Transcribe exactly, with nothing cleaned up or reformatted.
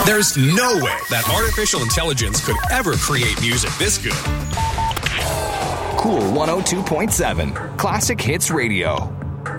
There's no way that artificial intelligence could ever create music this good. Cool one oh two point seven, Classic Hits Radio.